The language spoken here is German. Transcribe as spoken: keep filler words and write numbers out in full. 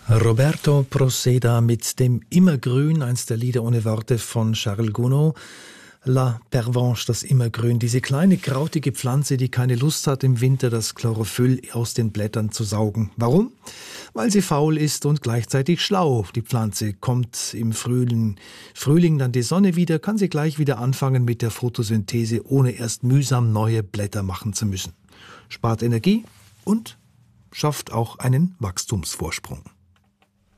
Roberto Proceda mit dem Immergrün, eins der Lieder ohne Worte von Charles Gounod. La Pervenche, das Immergrün, diese kleine krautige Pflanze, die keine Lust hat, im Winter das Chlorophyll aus den Blättern zu saugen. Warum? Weil sie faul ist und gleichzeitig schlau. Die Pflanze kommt im Frühling, Frühling dann die Sonne wieder, kann sie gleich wieder anfangen mit der Photosynthese, ohne erst mühsam neue Blätter machen zu müssen. Spart Energie und schafft auch einen Wachstumsvorsprung.